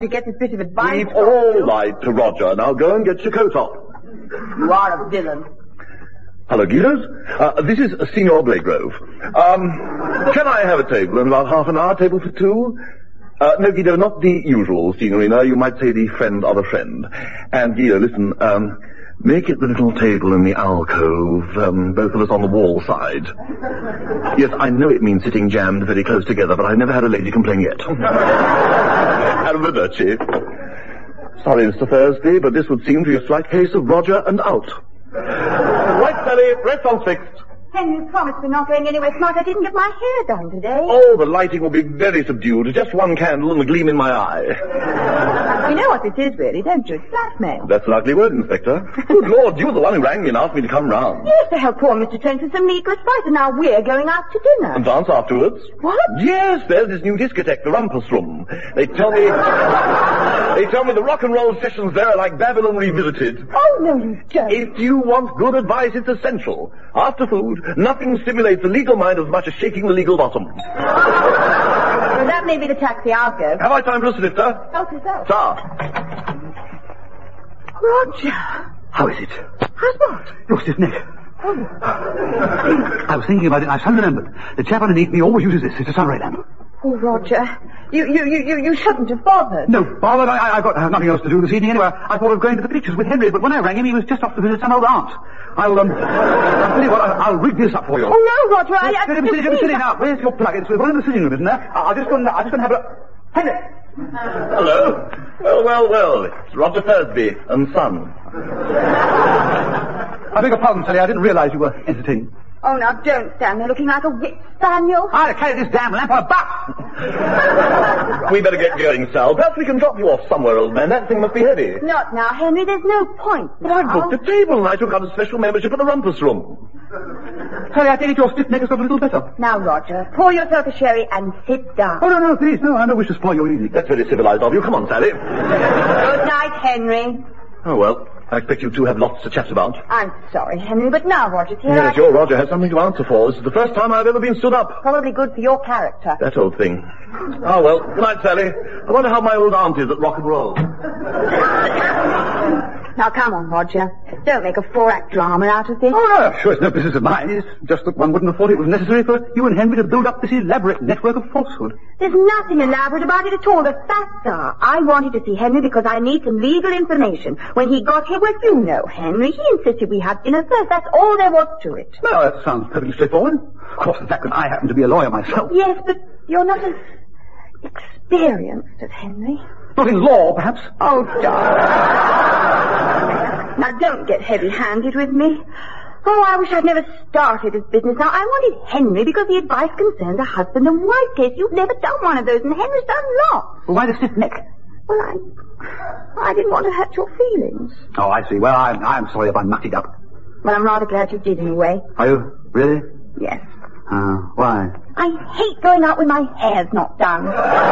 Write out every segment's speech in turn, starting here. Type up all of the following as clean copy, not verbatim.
to get this bit of advice. Leave all light to Roger. Now go and get your coat off. You are a villain. Hello, Guidos. This is Signor Blagrove. Can I have a table in about half an hour? Table for two? No, Guido, not the usual signorina. You might say the friend of a friend. And, Guido, listen, make it the little table in the alcove, both of us on the wall side. Yes, I know it means sitting jammed very close together, but I've never had a lady complain yet. Arrivederci. Sorry, Mr. Thursday, but this would seem to be a slight case of Roger and out. Right, Sally, restaurant's fixed. Henry promised we're not going anywhere smart. I didn't get my hair done today. Oh, the lighting will be very subdued. Just one candle and a gleam in my eye. You know what this is, really, don't you? It's blackmail. That's a likely word, Inspector. Good Lord, you were the one who rang me and asked me to come round. Yes, to help poor Mr. Trent with some legal advice, and now we're going out to dinner. And dance afterwards. What? Yes, there's this new discotheque, the Rumpus Room. They tell me the rock and roll sessions there are like Babylon Revisited. Oh, no, you don't. If you want good advice, it's essential. After food, nothing stimulates the legal mind as much as shaking the legal bottom. Well, that may be the taxi. I'll go. Have I time for a snifter? Help yourself. Sir. Roger. How is it? How's what? Your stiff neck. Oh. I was thinking about it and I suddenly remembered. The chap underneath me always uses this. It's a sunray lamp. Oh, Roger. You shouldn't have bothered. No, bothered. I've got nothing else to do this evening anyway. I thought of going to the pictures with Henry, but when I rang him, he was just off to visit some old aunt. I'll tell you what, I'll rig this up for you. Oh, no, Roger, I... Don't be silly now. Where's your plug? It's one in the sitting room, isn't there? I'll just go and have a... Henry! Hello. Well. It's Roger Thursby and son. I beg your pardon, Sally. I didn't realize you were entertaining. Oh, now don't stand there looking like a whip spaniel. I'll carry this damn lamp on a butt. We better get going, Sal. Perhaps we can drop you off somewhere, old man. That thing must be heavy. Not now, Henry. There's no point. But I booked a table and I took out a special membership at the Rumpus Room. Sally, I take it your stiff neck has got a little better. Now, Roger, pour yourself a sherry and sit down. Oh, no, please. No, I don't wish to spoil your evening. That's very civilized of you. Come on, Sally. Good night, Henry. Oh, well, I expect you two have lots to chat about. I'm sorry, Henry, but now Roger's here. Yes, your Roger has something to answer for. This is the first time I've ever been stood up. Probably good for your character. That old thing. Oh, well, good night, Sally. I wonder how my old aunt is at rock and roll. Now, come on, Roger. Don't make a four-act drama out of this. Oh, no, I'm sure it's no business of mine. It's just that one wouldn't have thought it was necessary for you and Henry to build up this elaborate network of falsehood. There's nothing elaborate about it at all. The facts are, I wanted to see Henry because I need some legal information. When he got here, well, you know Henry. He insisted we have dinner first. That's all there was to it. Well, that sounds perfectly straightforward. Of course, the fact that I happen to be a lawyer myself. Yes, but you're not as experienced as Henry. Not in law, perhaps. Oh, darling. Now, don't get heavy-handed with me. Oh, I wish I'd never started this business. Now, I wanted Henry because the advice concerned a husband and wife case. You've never done one of those, and Henry's done lots. Well, why the stiff neck? Well, I didn't want to hurt your feelings. Oh, I see. Well, I'm sorry if I mucked it up. Well, I'm rather glad you did anyway. Are you? Really? Yes. Why? I hate going out with my hair's not done.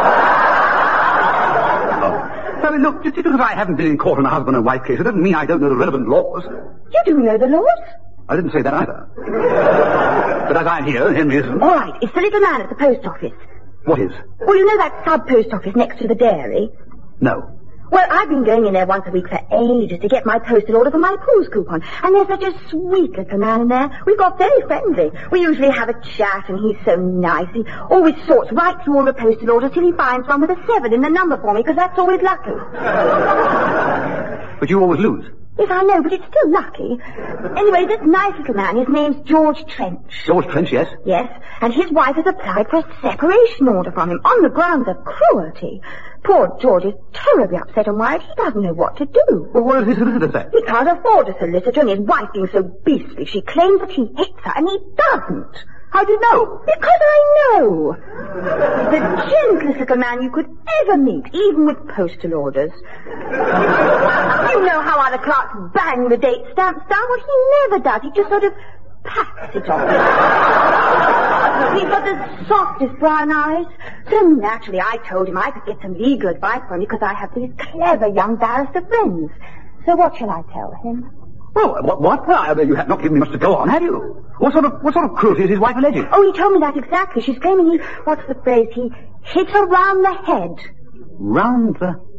Well, look, just because I haven't been in court on a husband and wife case, it doesn't mean I don't know the relevant laws. You do know the laws? I didn't say that either. But as I'm here, Henry isn't. All right, it's the little man at the post office. What is? Well, you know that sub-post office next to the dairy? No. Well, I've been going in there once a week for ages to get my postal order for my cruise coupon. And there's such a sweet little man in there. We got very friendly. We usually have a chat, and he's so nice. He always sorts right through all the postal orders till he finds one with a 7 in the number for me, because that's always lucky. But you always lose. Yes, I know, but it's still lucky. Anyway, this nice little man, his name's George Trench. George Trench, yes? Yes, and his wife has applied for a separation order from him on the grounds of cruelty. Poor George is terribly upset and worried. He doesn't know what to do. Well, what does his solicitor say? He can't afford a solicitor, and his wife being so beastly, she claims that he hates her, and he doesn't. How do you know? Because I know. The gentlest little man you could ever meet, even with postal orders. You know how other clerks bang the date stamps down? Well, he never does. He just sort of pats it off. He's got the softest brown eyes. So naturally, I told him I could get some legal advice from him because I have these clever young barrister friends. So what shall I tell him? Well, what? You have not given me much to go on, have you? What sort of cruelty is his wife alleging? Oh, he told me that exactly. She's claiming what's the phrase? He hit her round the head. Round the